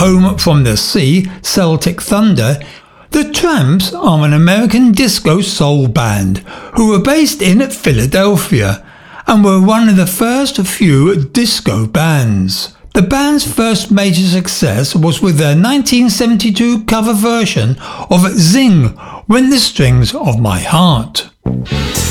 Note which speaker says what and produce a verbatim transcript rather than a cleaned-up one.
Speaker 1: Home from the Sea, Celtic Thunder, The Tramps are an American disco soul band who were based in Philadelphia and were one of the first few disco bands. The band's first major success was with their nineteen seventy-two cover version of Zing, When the Strings of My Heart.